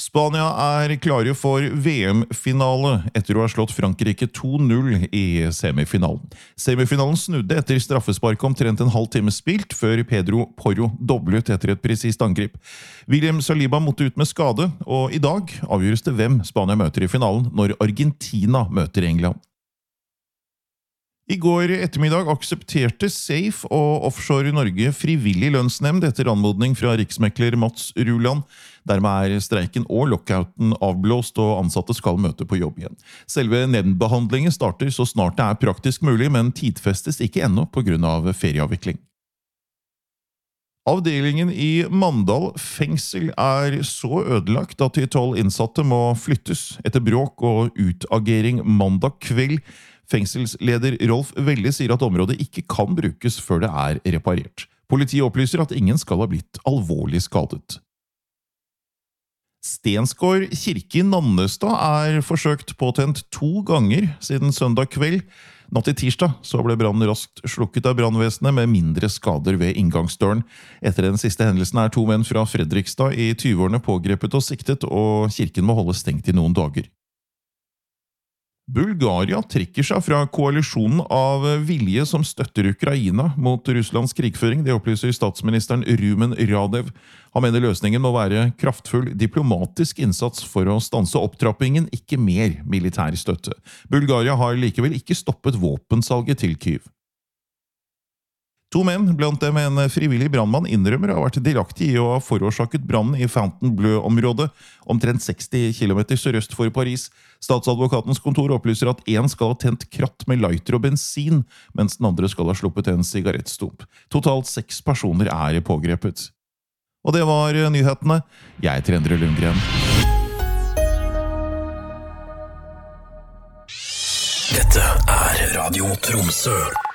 Spania klare for VM-finale etter å ha slått Frankrike 2-0 i semifinalen. Semifinalen snudde etter straffespark omtrent en halv time spilt, før Pedro Porro doblet etter et presist angrep. William Saliba måtte ut med skade, og i dag avgjøres det hvem Spania møter i finalen når Argentina møter England. I går ettermiddag aksepterte Safe og Offshore Norge frivillig lønnsnemnd etter anmodning fra riksmekler Mats Ruland. Dermed streiken og lockouten avblåst, og ansatte skal møte på jobb igjen. Selve nemndbehandlingen starter så snart det praktisk mulig, men tidfestes ikke ennå på grunn av ferieavvikling. Avdelingen i Mandal fengsel så ødelagt at de 12 innsatte må flyttes etter bråk og utagering mandag kveld. Fengselsleder Rolf Velle sier at området ikke kan brukes før det reparert. Politiet opplyser at ingen skal ha blitt alvorlig skadet. Stensgård kirke i Nannestad forsøkt påtent 2 ganger siden søndag kveld. Natt til tirsdag så ble brannen raskt slukket av brannvesenet med mindre skader ved inngangsdøren. Etter den siste hendelsen 2 menn fra Fredrikstad i 20-årene pågrepet og siktet, og kirken må holde stengt i noen dager. Bulgaria trekker seg fra koalisjonen av vilje som støtter Ukraina mot Russlands krigføring. Det opplyser statsministeren Rumen Radev. Han mener løsningen må være kraftfull diplomatisk innsats for å stanse opptrappingen, ikke mer militær støtte. Bulgaria har likevel ikke stoppet våpensalget til Kyiv. 2 menn, blant dem en frivillig brannmann, innrømmer å ha vært delaktig i å ha forårsaket brannen i Fontainebleau-området, omtrent 60 km sørøst for Paris. Statsadvokatens kontor opplyser at en skal ha tent kratt med lighter og bensin, mens den andre skal ha sluppet en sigarettstump. Totalt 6 personer pågrepet. Og det var nyhetene. Jeg heter Endre Lundgren. Dette Radio Tromsø.